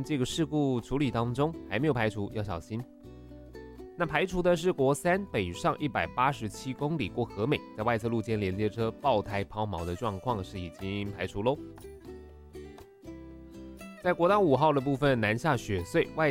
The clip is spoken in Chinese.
这个事故处理当中，还没有排除，要小心。那排除的是国3北上187公里过和美，在外侧路肩连接车爆胎抛锚的状况是已经排除喽。在国道5号的部分，南下雪隧外